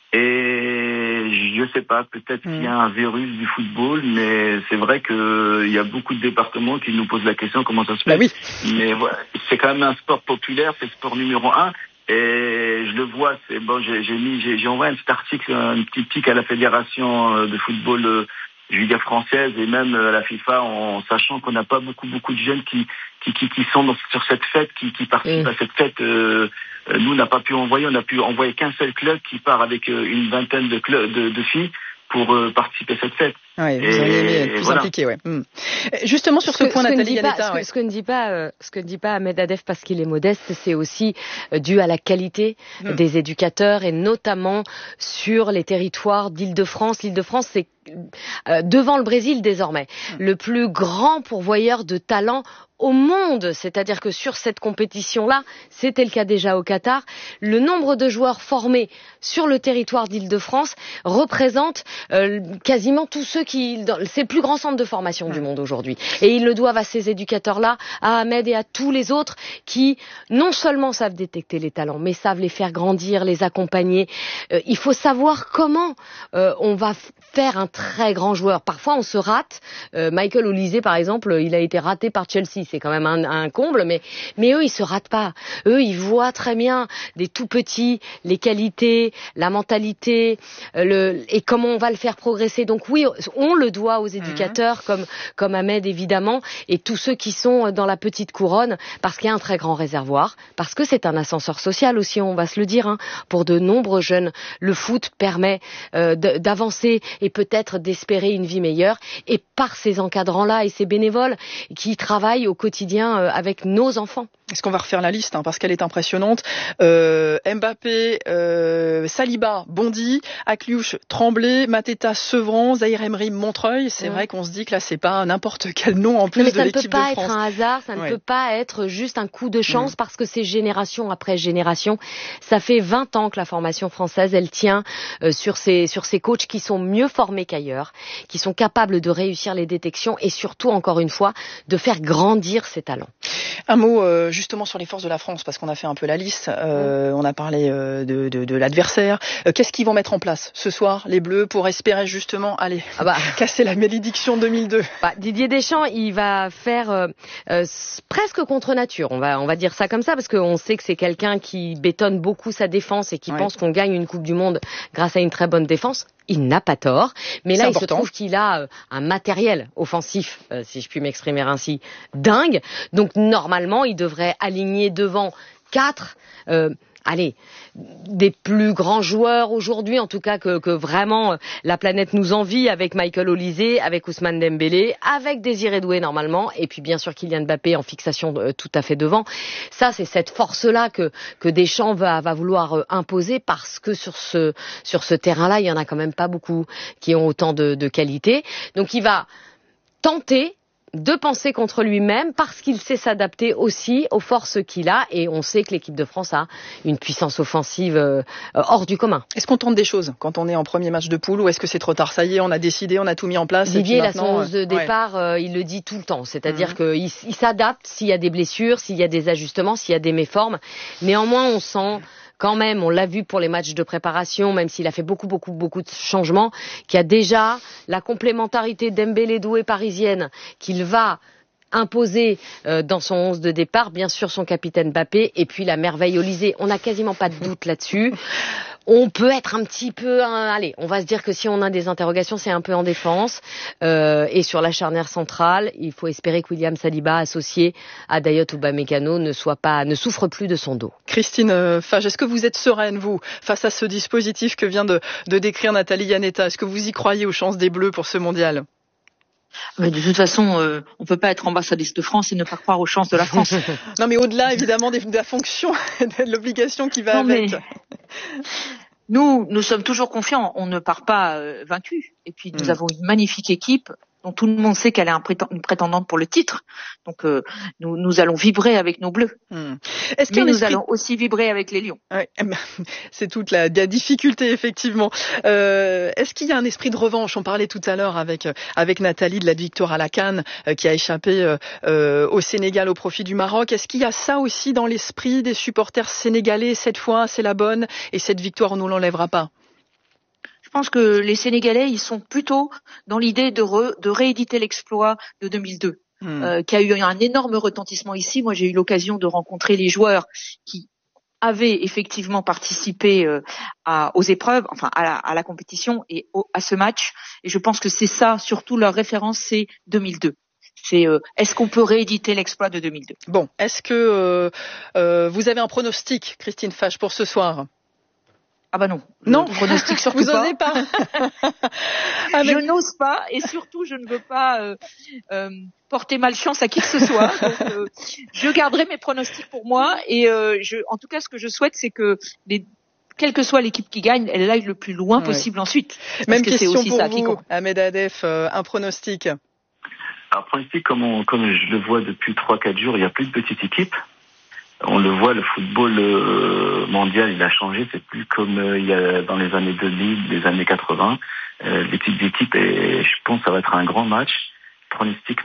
Speaker 5: et je sais pas, peut-être qu'il y a un virus du football, mais c'est vrai que il y a beaucoup de départements qui nous posent la question comment ça se fait.
Speaker 1: Oui.
Speaker 5: Mais voilà, c'est quand même un sport populaire, c'est le sport numéro 1. Et je le vois, j'ai envoyé un petit article, un petit pic à la fédération de football je veux dire française et même à la FIFA, en sachant qu'on n'a pas beaucoup de jeunes qui sont sur cette fête, qui participent à cette fête. Nous, on n'a pas pu envoyer, on n'a pu envoyer qu'un seul club qui part avec une vingtaine de filles pour participer à cette fête.
Speaker 1: Oui, vous auriez aimé être plus impliqué, ouais. Justement sur ce point, Nathalie Galletta.
Speaker 2: Ce que ne dit pas Ahmed Ahdef parce qu'il est modeste, c'est aussi dû à la qualité des éducateurs et notamment sur les territoires d'Île-de-France. L'Île-de-France, c'est devant le Brésil désormais le plus grand pourvoyeur de talent au monde, c'est-à-dire que sur cette compétition-là, c'était le cas déjà au Qatar, le nombre de joueurs formés sur le territoire d'Île-de-France représente quasiment tous ceux c'est le plus grand centre de formation du monde aujourd'hui. Et ils le doivent à ces éducateurs-là, à Ahmed et à tous les autres qui non seulement savent détecter les talents, mais savent les faire grandir, les accompagner. Il faut savoir comment on va faire un très grand joueur. Parfois, on se rate. Michael Olise, par exemple, il a été raté par Chelsea. C'est quand même un comble, mais eux, ils se ratent pas. Eux, ils voient très bien des tout petits, les qualités, la mentalité, et comment on va le faire progresser. Donc oui, on le doit aux éducateurs comme Ahmed évidemment et tous ceux qui sont dans la petite couronne parce qu'il y a un très grand réservoir, parce que c'est un ascenseur social aussi, on va se le dire, pour de nombreux jeunes. Le foot permet d'avancer et peut-être d'espérer une vie meilleure et par ces encadrants-là et ces bénévoles qui travaillent au quotidien avec nos enfants.
Speaker 1: Est-ce qu'on va refaire la liste parce qu'elle est impressionnante. Mbappé, Saliba, Bondy, Akliouche, Tremblay, Mateta, Sevran, Zahir Emery, Montreuil. C'est vrai qu'on se dit que là, c'est pas n'importe quel nom en plus de l'équipe de France.
Speaker 2: Ça ne peut pas être un hasard, ça ne peut pas être juste un coup de chance parce que c'est génération après génération. Ça fait 20 ans que la formation française, elle tient sur ces coachs qui sont mieux formés qu'ailleurs, qui sont capables de réussir les détections et surtout, encore une fois, de faire grandir ces talents.
Speaker 1: Un mot justement sur les forces de la France, parce qu'on a fait un peu la liste, on a parlé de l'adversaire. Qu'est-ce qu'ils vont mettre en place ce soir, les Bleus, pour espérer justement aller casser la malédiction 2002?
Speaker 2: Didier Deschamps, il va faire presque contre nature, on va dire ça comme ça, parce qu'on sait que c'est quelqu'un qui bétonne beaucoup sa défense et qui pense qu'on gagne une Coupe du Monde grâce à une très bonne défense. Il n'a pas tort, mais là, il se trouve qu'il a un matériel offensif, si je puis m'exprimer ainsi, dingue. Donc, normalement, il devrait aligner devant 4, des plus grands joueurs aujourd'hui, en tout cas que vraiment la planète nous envie, avec Michael Olise, avec Ousmane Dembélé, avec Désiré Doué normalement, et puis bien sûr Kylian Mbappé en fixation tout à fait devant. Ça, c'est cette force-là que Deschamps va vouloir imposer, parce que sur ce terrain-là, il y en a quand même pas beaucoup qui ont autant de qualité. Donc il va tenter de penser contre lui-même parce qu'il sait s'adapter aussi aux forces qu'il a, et on sait que l'équipe de France a une puissance offensive hors du commun.
Speaker 1: Est-ce qu'on tente des choses quand on est en premier match de poule, ou est-ce que c'est trop tard? Ça y est, on a décidé, on a tout mis en place.
Speaker 2: Didier, il a son 11 de départ, il le dit tout le temps, c'est-à-dire qu'il s'adapte s'il y a des blessures, s'il y a des ajustements, s'il y a des méformes. Néanmoins, on sent quand même, on l'a vu pour les matchs de préparation, même s'il a fait beaucoup de changements, qu'il y a déjà la complémentarité Dembélé-Doué parisienne qu'il va imposer dans son 11 de départ, bien sûr son capitaine Mbappé, et puis la merveille Olysée. On n'a quasiment pas de doute là-dessus. On peut être un petit peu... allez, on va se dire que si on a des interrogations, c'est un peu en défense. Et sur la charnière centrale, il faut espérer que William Saliba, associé à Dayot Upamecano, ne souffre plus de son dos.
Speaker 1: Christine Fage, est-ce que vous êtes sereine, vous, face à ce dispositif que vient de décrire Nathalie Yanetta? Est-ce que vous y croyez aux chances des Bleus pour ce mondial?
Speaker 3: Mais de toute façon, on peut pas être ambassadrice de France et ne pas croire aux chances de la France.
Speaker 1: Non, mais au-delà, évidemment, de la fonction, de l'obligation qui va avec.
Speaker 3: Nous sommes toujours confiants. On ne part pas vaincus. Et puis, nous avons une magnifique équipe dont tout le monde sait qu'elle est une prétendante pour le titre. Donc, nous allons vibrer avec nos Bleus. Mais nous allons aussi vibrer avec les Lions.
Speaker 1: Ouais, c'est toute la difficulté, effectivement. Est-ce qu'il y a un esprit de revanche? On parlait tout à l'heure avec Nathalie de la victoire à la CAN qui a échappé au Sénégal au profit du Maroc. Est-ce qu'il y a ça aussi dans l'esprit des supporters sénégalais? Cette fois, c'est la bonne et cette victoire, on ne l'enlèvera pas.
Speaker 3: Je pense que les Sénégalais, ils sont plutôt dans l'idée de rééditer l'exploit de 2002, qui a eu un énorme retentissement ici. Moi, j'ai eu l'occasion de rencontrer les joueurs qui avaient effectivement participé aux épreuves, enfin à la compétition et à ce match. Et je pense que c'est ça, surtout leur référence, c'est 2002. C'est est-ce qu'on peut rééditer l'exploit de 2002?
Speaker 1: Bon, est-ce que vous avez un pronostic, Christine Fage, pour ce soir?
Speaker 3: Ah bah non.
Speaker 1: Non,
Speaker 3: pronostic surtout
Speaker 1: vous osez pas.
Speaker 3: Je n'ose pas et surtout je ne veux pas porter malchance à qui que ce soit. Donc, je garderai mes pronostics pour moi et en tout cas ce que je souhaite c'est que quelle que soit l'équipe qui gagne, elle aille le plus loin possible ensuite.
Speaker 1: Même question pour ça vous, Ahmed Adef, un pronostic.
Speaker 5: Un pronostic comme je le vois depuis 3-4 jours, il n'y a plus de petites équipes. On le voit, le football mondial, il a changé. C'est plus comme il y a dans les années 2000, les années 80. Les petites équipes, et je pense que ça va être un grand match. Pronostic,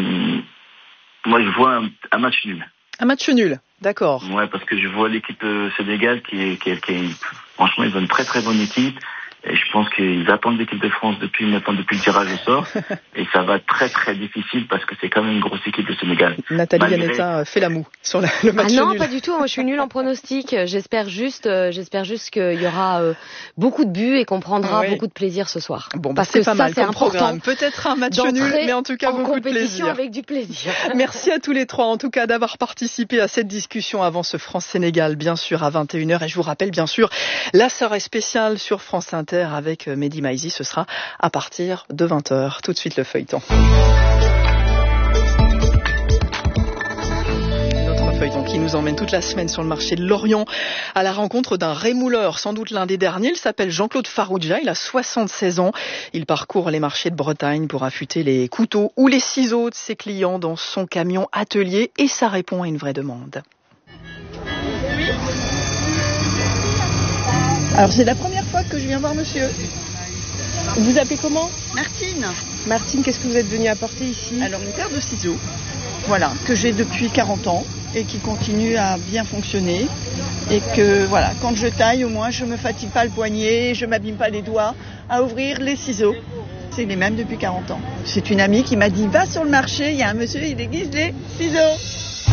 Speaker 5: moi je vois un match nul.
Speaker 1: Un match nul, d'accord.
Speaker 5: Ouais, parce que je vois l'équipe Sénégal qui est franchement, ils ont une très très bonne équipe. Et je pense qu'ils attendent l'équipe de France depuis le tirage au sort. Et ça va être très très difficile parce que c'est quand même une grosse équipe de Sénégal.
Speaker 1: Nathalie Yanetta fait la moue sur le match nul.
Speaker 2: Non, pas du tout. Moi, je suis nulle en pronostic. J'espère juste qu'il y aura beaucoup de buts et qu'on prendra beaucoup de plaisir ce soir.
Speaker 1: Bon,
Speaker 2: parce
Speaker 1: c'est
Speaker 2: que
Speaker 1: pas mal
Speaker 2: c'est
Speaker 1: comme
Speaker 2: important.
Speaker 1: Programme. Peut-être un match nul, mais en tout cas beaucoup de plaisir.
Speaker 2: Avec du plaisir.
Speaker 1: Merci à tous les trois, en tout cas, d'avoir participé à cette discussion avant ce France-Sénégal, bien sûr, à 21h. Et je vous rappelle, bien sûr, la soirée spéciale sur France Inter avec Mehdi Maizi, ce sera à partir de 20h. Tout de suite le feuilleton. Notre feuilleton qui nous emmène toute la semaine sur le marché de Lorient à la rencontre d'un rémouleur, sans doute l'un des derniers. Il s'appelle Jean-Claude Farouja, il a 76 ans. Il parcourt les marchés de Bretagne pour affûter les couteaux ou les ciseaux de ses clients dans son camion atelier et ça répond à une vraie demande.
Speaker 4: Alors c'est la première fois que je viens voir monsieur.
Speaker 6: Vous appelez comment?
Speaker 4: Martine.
Speaker 6: Martine, qu'est-ce que vous êtes venue apporter ici?
Speaker 4: Alors une paire de ciseaux, voilà, que j'ai depuis 40 ans et qui continue à bien fonctionner. Et que voilà, quand je taille au moins je me fatigue pas le poignet, je m'abîme pas les doigts à ouvrir les ciseaux. C'est les mêmes depuis 40 ans. C'est une amie qui m'a dit va sur le marché, il y a un monsieur, il aiguise les ciseaux.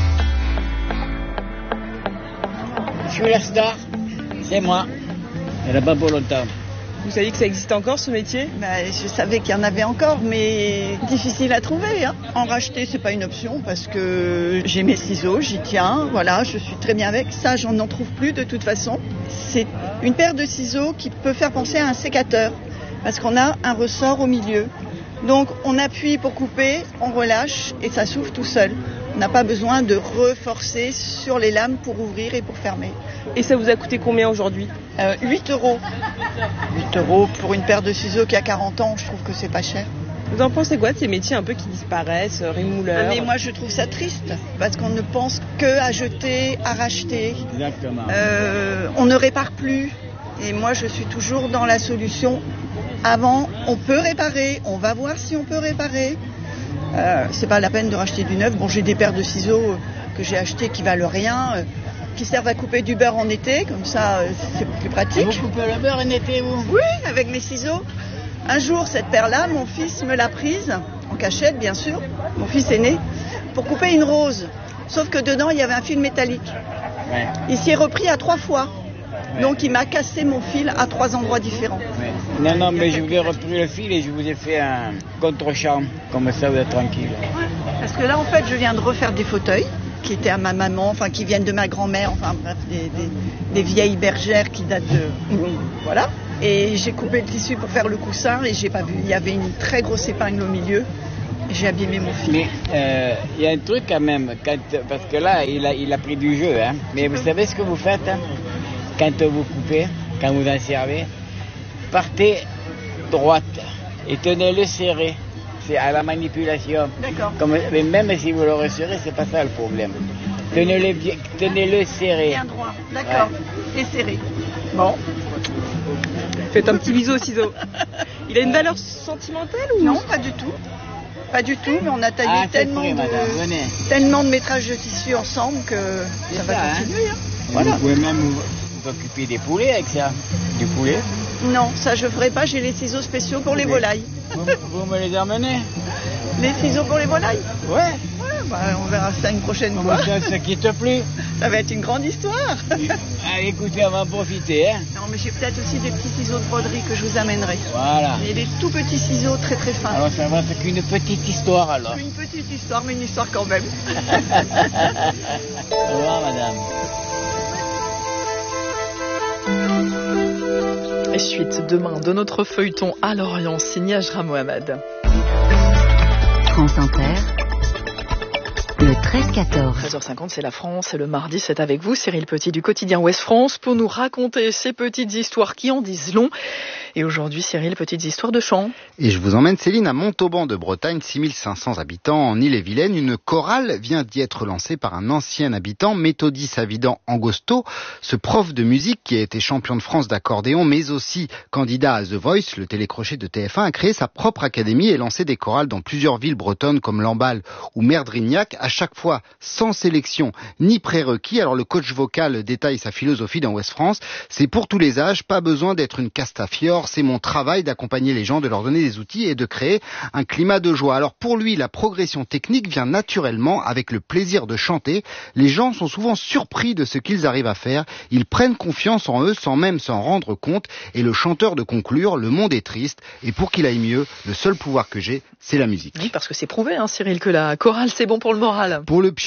Speaker 6: Je suis la star. C'est moi. Elle n'a pas pour longtemps. Vous saviez que ça existe encore ce métier?
Speaker 4: Je savais qu'il y en avait encore, mais difficile à trouver. En racheter, c'est pas une option parce que j'ai mes ciseaux, j'y tiens, voilà, je suis très bien avec. Ça, j'en n'en trouve plus de toute façon. C'est une paire de ciseaux qui peut faire penser à un sécateur parce qu'on a un ressort au milieu. Donc on appuie pour couper, on relâche et ça s'ouvre tout seul. On n'a pas besoin de reforcer sur les lames pour ouvrir et pour fermer.
Speaker 6: Et ça vous a coûté combien aujourd'hui?
Speaker 4: 8 €. 8 € pour une paire de ciseaux qui a 40 ans, je trouve que c'est pas cher.
Speaker 6: Vous en pensez quoi de ces métiers un peu qui disparaissent, rémouleurs?
Speaker 4: Mais moi je trouve ça triste, parce qu'on ne pense que à jeter, à racheter.
Speaker 6: Exactement.
Speaker 4: On ne répare plus. Et moi je suis toujours dans la solution. Avant, on peut réparer, on va voir si on peut réparer. C'est pas la peine de racheter du neuf. Bon, j'ai des paires de ciseaux que j'ai achetées qui valent rien. qui servent à couper du beurre en été, comme ça c'est plus pratique.
Speaker 8: Vous coupez le beurre en été, vous ?
Speaker 4: Oui, avec mes ciseaux. Un jour, cette paire-là, mon fils me l'a prise, en cachette bien sûr, mon fils aîné, pour couper une rose. Sauf que dedans, il y avait un fil métallique. Ouais. Il s'y est repris à 3 fois. Ouais. Donc il m'a cassé mon fil à 3 endroits différents.
Speaker 8: Ouais. Non, mais je vous ai repris le fil et je vous ai fait un contre-charme. Comme ça, vous êtes tranquille.
Speaker 4: Ouais. Parce que là, en fait, je viens de refaire des fauteuils qui étaient à ma maman, enfin qui viennent de ma grand-mère, enfin bref, des vieilles bergères qui datent de... Voilà. Et j'ai coupé le tissu pour faire le coussin et j'ai pas vu. Il y avait une très grosse épingle au milieu. Et j'ai abîmé mon fil.
Speaker 8: Mais il y a un truc quand même, parce que là, il a pris du jeu. Hein. Mais vous savez ce que vous faites hein, quand vous coupez, quand vous en servez, partez droite et tenez-le serré. C'est à la manipulation.
Speaker 4: D'accord.
Speaker 8: Mais même si vous le resserrez, c'est pas ça le problème. Tenez-le serré.
Speaker 4: Bien droit. D'accord. Ouais. Et serré.
Speaker 6: Bon. Faites un petit bisou au ciseau. Il a une valeur sentimentale ou
Speaker 4: non? Pas du tout. Pas du tout, mais on a taillé tellement de métrages de tissu ensemble que ça va continuer. Hein.
Speaker 8: Voilà. Vous pouvez même vous occuper des poulets avec ça. Du poulet?
Speaker 4: Non, ça je ferai pas, j'ai les ciseaux spéciaux pour les volailles.
Speaker 8: Vous me les emmenez?
Speaker 4: Les ciseaux pour les volailles?
Speaker 8: Ouais.
Speaker 4: Bah, on verra ça une prochaine fois.
Speaker 8: Ça quitte plus.
Speaker 4: Ça va être une grande histoire.
Speaker 8: Allez, écoutez, on va en profiter. Hein.
Speaker 4: Non, mais j'ai peut-être aussi des petits ciseaux de broderie que je vous amènerai.
Speaker 8: Voilà.
Speaker 4: Et des tout petits ciseaux très très fins.
Speaker 8: Alors ça va être qu'une petite histoire alors.
Speaker 4: Une petite histoire, mais une histoire quand même.
Speaker 8: Au revoir, madame.
Speaker 1: Et suite demain de notre feuilleton à Lorient, signé Ajra Mohamed.
Speaker 9: France Inter. Le 13-14.
Speaker 1: 13h50, c'est la France, et le mardi, c'est avec vous, Cyril Petit du quotidien Ouest France, pour nous raconter ces petites histoires qui en disent long. Et aujourd'hui, Cyril, petites histoires de chant.
Speaker 18: Et je vous emmène, Céline, à Montauban de Bretagne, 6500 habitants en Ille-et-Vilaine. Une chorale vient d'y être lancée par un ancien habitant, Méthodis Avidan Angosto, ce prof de musique qui a été champion de France d'accordéon, mais aussi candidat à The Voice, le télécrochet de TF1, a créé sa propre académie et lancé des chorales dans plusieurs villes bretonnes comme Lamballe ou Merdrignac, à chaque fois sans sélection ni prérequis. Alors le coach vocal détaille sa philosophie dans Ouest France. C'est pour tous les âges, pas besoin d'être une Castafiore. C'est mon travail d'accompagner les gens, de leur donner des outils et de créer un climat de joie. Alors pour lui, la progression technique vient naturellement avec le plaisir de chanter. Les gens sont souvent surpris de ce qu'ils arrivent à faire. Ils prennent confiance en eux sans même s'en rendre compte. Et le chanteur de conclure, le monde est triste. Et pour qu'il aille mieux, le seul pouvoir que j'ai, c'est la musique.
Speaker 1: Oui, parce que c'est prouvé, hein, Cyril, que la chorale, c'est bon pour le moral.
Speaker 18: Pour le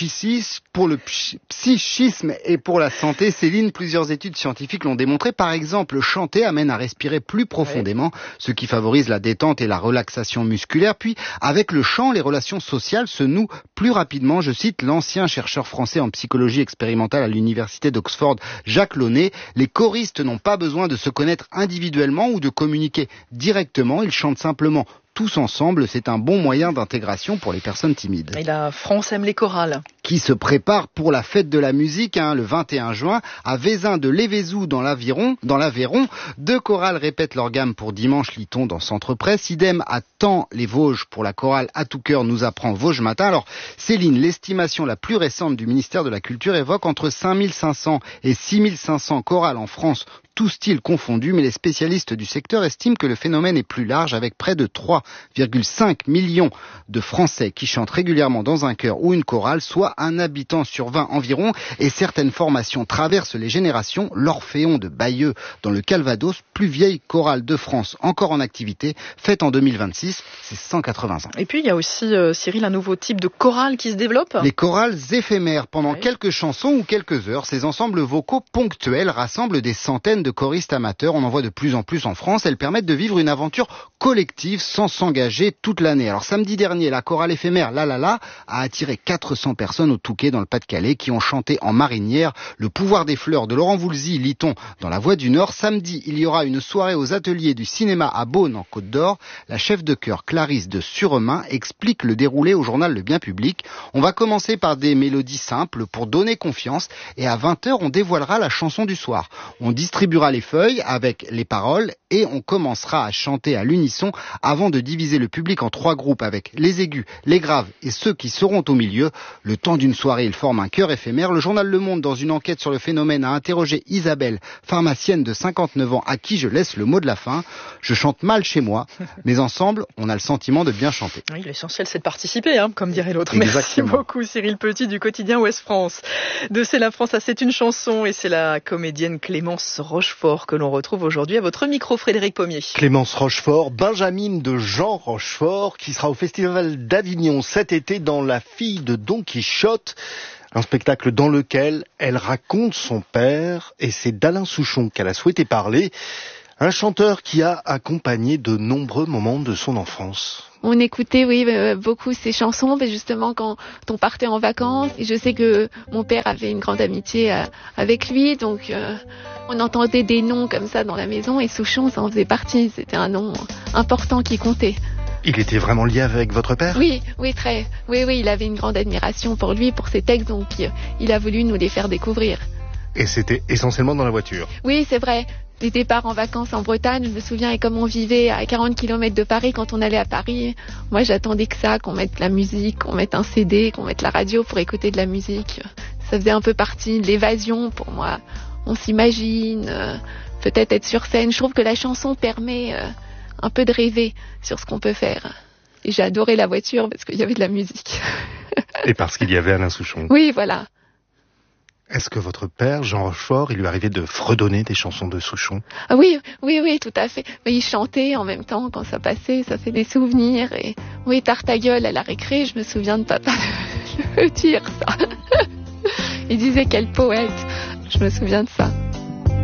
Speaker 18: psychisme et pour la santé, Céline, plusieurs études scientifiques l'ont démontré. Par exemple, chanter amène à respirer plus profondément, ce qui favorise la détente et la relaxation musculaire. Puis, avec le chant, les relations sociales se nouent plus rapidement. Je cite l'ancien chercheur français en psychologie expérimentale à l'université d'Oxford, Jacques Launay. Les choristes n'ont pas besoin de se connaître individuellement ou de communiquer directement. Ils chantent simplement tous ensemble, c'est un bon moyen d'intégration pour les personnes timides.
Speaker 1: Et la France aime les chorales.
Speaker 18: Qui se prépare pour la fête de la musique, le 21 juin, à Vézin de Lévézou dans l'Aveyron. 2 chorales répètent leur gamme pour dimanche, lit-on dans Centre Presse. Idem à Thaon-les-Vosges pour la chorale À tout cœur nous apprend Vosges Matin. Alors, Céline, l'estimation la plus récente du ministère de la Culture évoque entre 5500 et 6500 chorales en France, tous styles confondus, mais les spécialistes du secteur estiment que le phénomène est plus large, avec près de 3,5 millions de Français qui chantent régulièrement dans un chœur ou une chorale, soit un habitant sur 20 environ, et certaines formations traversent les générations. L'Orphéon de Bayeux dans le Calvados, plus vieille chorale de France encore en activité, faite en 2026, c'est 180 ans.
Speaker 1: Et puis il y a aussi, Cyril, un nouveau type de chorale qui se développe.
Speaker 18: Les chorales éphémères. Pendant quelques chansons ou quelques heures, ces ensembles vocaux ponctuels rassemblent des centaines de choristes amateurs. On en voit de plus en plus en France. Elles permettent de vivre une aventure collective sans s'engager toute l'année. Alors samedi dernier, la chorale éphémère La La La a attiré 400 personnes au Touquet dans le Pas-de-Calais qui ont chanté en marinière Le pouvoir des fleurs de Laurent Voulzy, lit-on dans La Voix du Nord. Samedi, il y aura une soirée aux ateliers du cinéma à Beaune en Côte d'Or. La chef de chœur Clarisse de Suremain explique le déroulé au journal Le Bien Public. On va commencer par des mélodies simples pour donner confiance et à 20h, on dévoilera la chanson du soir. On distribuera distribuera les feuilles avec les paroles et on commencera à chanter à l'unisson avant de diviser le public en 3 groupes avec les aigus, les graves et ceux qui seront au milieu. Le temps d'une soirée, ils forment un chœur éphémère. Le journal Le Monde, dans une enquête sur le phénomène, a interrogé Isabelle, pharmacienne de 59 ans, à qui je laisse le mot de la fin. Je chante mal chez moi, mais ensemble, on a le sentiment de bien chanter.
Speaker 1: Oui, l'essentiel, c'est de participer, comme dirait l'autre.
Speaker 18: Exactement.
Speaker 1: Merci beaucoup, Cyril Petit, du quotidien Ouest France. De C'est la France à C'est une chanson, et c'est la comédienne Clémence Rochefort que l'on retrouve aujourd'hui à votre micro, Frédéric Pommier.
Speaker 19: Clémence Rochefort, Benjamin de Jean Rochefort, qui sera au Festival d'Avignon cet été dans La fille de Don Quichotte. Un spectacle dans lequel elle raconte son père, et c'est d'Alain Souchon qu'elle a souhaité parler. Un chanteur qui a accompagné de nombreux moments de son enfance.
Speaker 11: On écoutait, beaucoup ses chansons, mais justement quand on partait en vacances. Et je sais que mon père avait une grande amitié avec lui, donc on entendait des noms comme ça dans la maison, et Souchon, ça en faisait partie. C'était un nom important qui comptait.
Speaker 19: Il était vraiment lié avec votre père ?
Speaker 11: Oui, très. Oui, il avait une grande admiration pour lui, pour ses textes, donc il a voulu nous les faire découvrir.
Speaker 19: Et c'était essentiellement dans la voiture ?
Speaker 11: Oui, c'est vrai. Les départs en vacances en Bretagne, je me souviens, et comme on vivait à 40 km de Paris, quand on allait à Paris, moi j'attendais que ça, qu'on mette la musique, qu'on mette un CD, qu'on mette la radio pour écouter de la musique. Ça faisait un peu partie de l'évasion pour moi. On s'imagine, peut-être être sur scène. Je trouve que la chanson permet un peu de rêver sur ce qu'on peut faire. Et j'ai adoré la voiture parce qu'il y avait de la musique.
Speaker 19: Et parce qu'il y avait Alain Souchon.
Speaker 11: Oui, voilà.
Speaker 19: Est-ce que votre père, Jean Rochefort, il lui arrivait de fredonner des chansons de Souchon ?
Speaker 11: Ah oui, tout à fait. Mais il chantait en même temps quand ça passait, ça fait des souvenirs. Et oui, tarte ta gueule à la récré, je me souviens de papa le dire ça. Il disait quel poète, je me souviens de ça.